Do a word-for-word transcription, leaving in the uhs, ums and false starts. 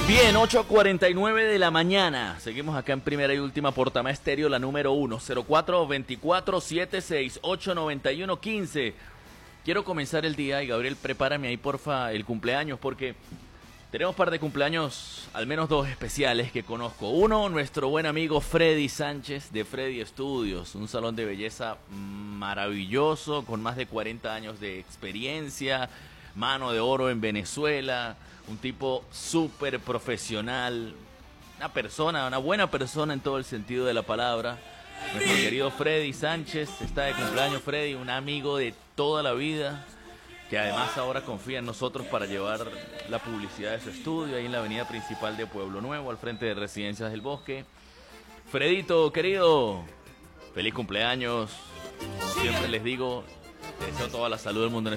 Bien, ocho cuarenta y nueve de la mañana. Seguimos acá en primera y última Portama Estéreo, la número uno, cero cuatro veinticuatro setenta y seis ocho noventa y uno quince. Quiero comenzar el día y Gabriel, prepárame ahí porfa el cumpleaños porque tenemos un par de cumpleaños, al menos dos especiales que conozco. Uno, nuestro buen amigo Freddy Sánchez de Freddy Studios, un salón de belleza maravilloso con más de cuarenta años de experiencia, mano de oro en Venezuela. Un tipo súper profesional, una persona, una buena persona en todo el sentido de la palabra. Nuestro querido Freddy Sánchez está de cumpleaños. Freddy, un amigo de toda la vida, que además ahora confía en nosotros para llevar la publicidad de su estudio ahí en la avenida principal de Pueblo Nuevo, al frente de Residencias del Bosque. Fredito, querido, feliz cumpleaños. Siempre les digo, te deseo toda la salud del mundo.